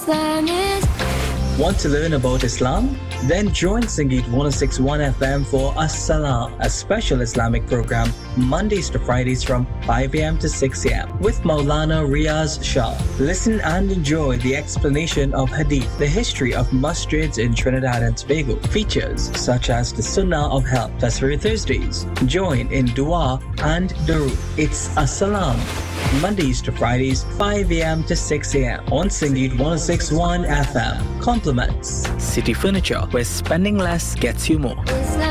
Islam is. Want to learn about Islam? Then join Sangeet 106.1 FM for As-Salam, a special Islamic program, Mondays to Fridays from 5 a.m. to 6 a.m. with Maulana Riaz Shah. Listen and enjoy the explanation of Hadith, the history of masjids in Trinidad and Tobago, features such as the Sunnah of Health, Tasweer Thursdays. Join in Dua and Darood. It's As-Salam, Mondays to Fridays, 5 a.m. to 6 a.m. on Sangeet 106.1 FM. Compliments City Furniture, where spending less gets you more.